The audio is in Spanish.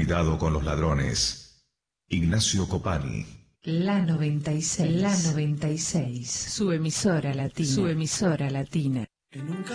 Cuidado con los ladrones. Ignacio Copani. La 96. Su emisora latina.